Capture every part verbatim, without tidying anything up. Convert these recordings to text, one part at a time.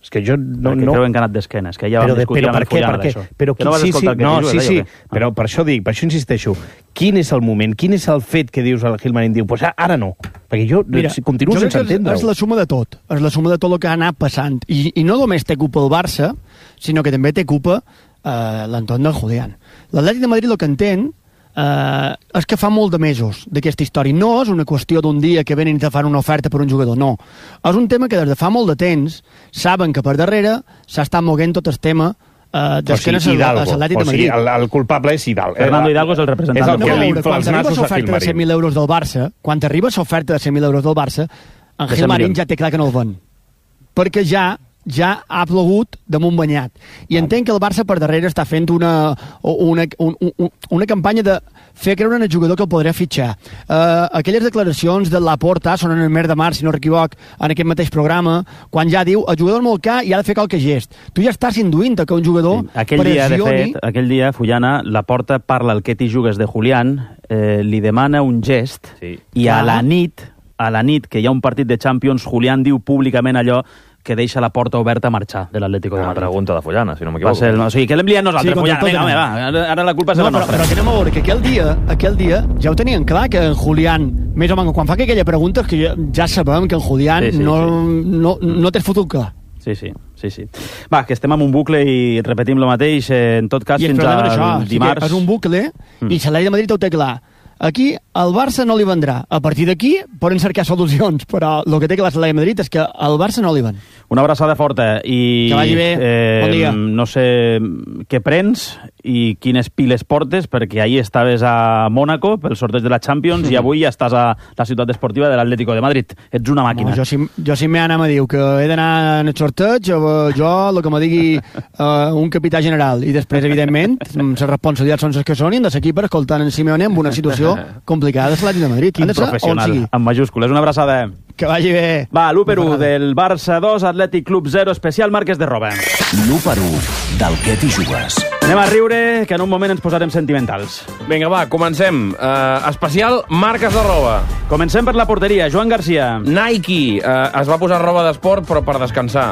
És que jo no... Perquè no... creuen que ha anat d'esquena. És que ja vam però, discutir però amb per el què? Fullana Per què? d'això. Però, que no vas sí, sí, escoltar el que no, dius, sí, allò, sí, que... però per això dic, per això insisteixo. Quin és el moment, quin és el fet que dius al Gilmarín? Diu, pues ara no. Perquè jo Mira, continuo jo sense entendre-ho. És la suma de tot. És la suma de tot el que ha anat passant. I, i no només té culpa el Barça, sinó que també té culpa eh, l'entorn del Julián. L'Atlètic de Madrid el que entén eh, és que fa molt de mesos d'aquesta història. No és una qüestió d'un dia que venen i te fan una oferta per un jugador, no. És un tema que des de fa molt de temps saben que per darrere s'ha estat moguent tot el tema Uh, o sigui, Hidalgo, o sigui, el, el culpable és Hidalgo. Fernando Hidalgo és el representant. És el que no, li infla els nassos a Gilmarín. Quan arriba l'oferta de cent mil euros del Barça, quan arriba l'oferta de cent mil euros del Barça, en Gilmarín ja té clar que no el ven. Perquè ja ja ha plogut damunt banyat. I entenc que el Barça per darrere està fent una, una, una, una campanya de fer creure en el jugador que el podrà fitxar. Uh, aquelles declaracions de Laporta són en el mes de març, si no m'equivoc, en aquest mateix programa, quan ja diu el jugador és molt car i ha de fer qualque gest. Tu ja estàs induint que un jugador sí. aquell dia, pressioni... de fet, aquell dia, Fullana, Laporta parla al que t'hi jugues de Julián, eh, li demana un gest sí. i a la nit, a la nit que hi ha un partit de Champions, Julián diu públicament allò que deixa la porta oberta a marxar de l'Atlético de Madrid. Una pregunta de Fullana, si no m'equivoco. El... O sigui, que l'hem liat nosaltres, sí, Fullana. Vinga, home, va, ara la culpa és no, la nostra. Però, però que anem a veure, que aquell dia, aquell dia ja ho tenien clar, que en Julián, més o menys, quan fa aquella pregunta, que ja, ja sabem que en Julián sí, sí, no, sí. no, no té futur clar. Sí, sí, sí, sí. Va, que estem en un bucle i repetim el mateix, en tot cas, I fins al això, dimarts. Sí és un bucle, mm. i l'Atlètic de Madrid ho té clar. Aquí el Barça no li vendrà. A partir d'aquí poden cercar solucions, però el que té que l'Atlètic de Madrid és que el Barça no li ven. Una abraçada forta i... Que vagi bé. Eh, bon dia. No sé què prens i quines piles portes, perquè ahir estaves a Mònaco pel sorteig de la Champions mm. i avui ja estàs a la ciutat esportiva de l'Atlético de Madrid. Ets una màquina. No, jo, si, jo si m'he anat a dir que he d'anar en el sorteig, jo el que me digui uh, un capità general. I després, evidentment, les responsabilitats són les que són i hem de seguir per escoltar en Simeone en una situació complicada de l'Atlètic de Madrid. Quin professional, amb majúscules. Una abraçada. Que vagi bé. Va, l'u per u del Barça dos, Atlètic Club zero, especial marques de roba. l'u per u del que t'hi jugues. Anem a riure, que en un moment ens posarem sentimentals. Vinga, va, comencem. Uh, especial marques de roba. Comencem per la porteria. Joan Garcia. Nike uh, es va posar roba d'esport, però per descansar.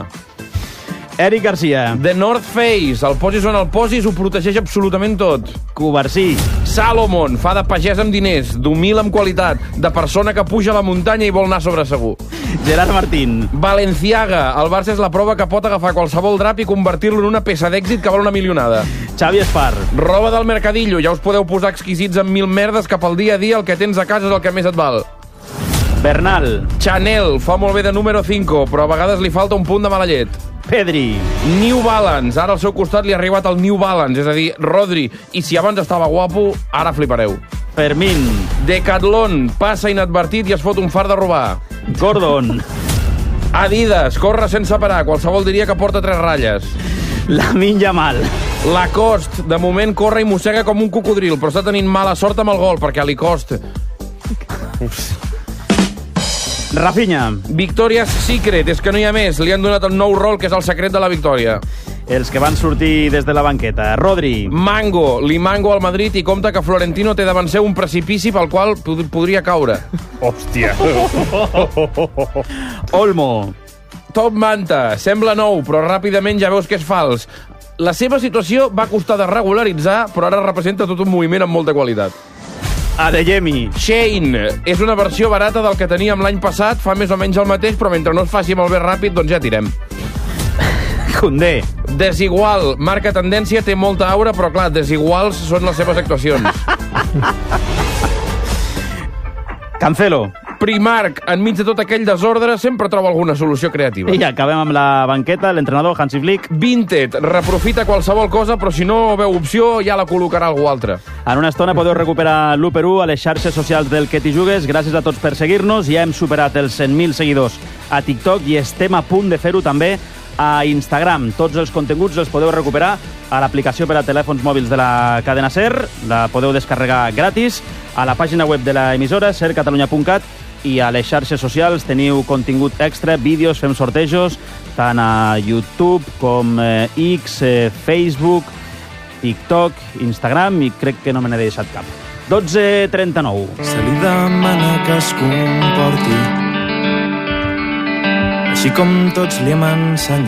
Eric Garcia. The North Face, el posis on el posis ho protegeix absolutament tot. Covarsí. Salomon, fa de pagès amb diners, d'humil amb qualitat, de persona que puja a la muntanya i vol anar sobre segur. Gerard Martín. Balenciaga, el Barça és la prova que pot agafar qualsevol drap i convertir-lo en una peça d'èxit que val una milionada. Xavi Espar. Roba del Mercadillo, ja us podeu posar exquisits amb mil merdes que pel dia a dia el que tens a casa és el que més et val. Bernal. Chanel, fa molt bé de número cinco, però a vegades li falta un punt de mala llet. Pedri. New Balance, ara al seu costat li ha arribat el New Balance, és a dir, Rodri, i si abans estava guapo, ara flipareu. Fermín. Decathlon, passa inadvertit i es fot un far de robar. Gordon. Adidas, corre sense parar, qualsevol diria que porta tres ratlles. Lamine Yamal. Lacoste, de moment corre i mossega com un cocodril, però està tenint mala sort amb el gol, perquè a Lacoste... Rafinha. Victoria's Secret, és que no hi ha més. Li han donat el nou rol, que és el secret de la victòria. Els que van sortir des de la banqueta. Rodri. Mango, li mango al Madrid i compta que Florentino té davant seu un precipici pel qual pod podria caure. Hòstia. Olmo. Top Manta, sembla nou, però ràpidament ja veus que és fals. La seva situació va costar de regularitzar, però ara representa tot un moviment amb molta qualitat. Adeyemi. Shane, és una versió barata del que teníem l'any passat, fa més o menys el mateix, però mentre no es faci molt bé ràpid, doncs ja tirem. Koundé. Desigual, marca tendència, té molta aura, però clar, desiguals són les seves actuacions. Cancelo. Primark, enmig de tot aquell desordre, sempre troba alguna solució creativa. I acabem amb la banqueta, l'entrenador Hansi Flick. Vinted, reprofita qualsevol cosa, però si no veu opció, ja la col·locarà algú altre. En una estona podeu recuperar l'u per u a les xarxes socials del Que t'hi jugues. Gràcies a tots per seguir-nos. Ja hem superat els cent mil seguidors a TikTok i estem a punt de fer-ho també a Instagram. Tots els continguts els podeu recuperar a l'aplicació per a telèfons mòbils de la cadena SER. La podeu descarregar gratis a la pàgina web de l'emissora, ser catalunya punt cat, i a les xarxes socials teniu contingut extra, vídeos, fem sortejos, tant a YouTube com eh, X, eh, Facebook, TikTok, Instagram, i crec que no me n'he deixat cap. dotze trenta-nou. Se li demana que es comporti així com tots li hem ensenyat.